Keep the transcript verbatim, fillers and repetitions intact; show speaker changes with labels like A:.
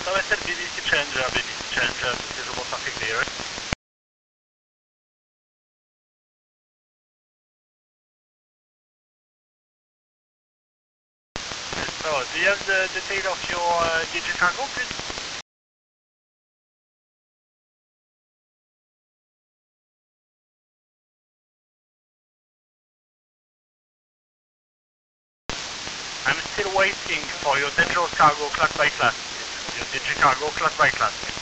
A: Delta Western, B B C Challenger, B B C Challenger, this is about traffic there. So, do you have the detail of your uh, D J cargo, please? I'm still waiting for your dangerous cargo class by class. Your D J cargo class by class.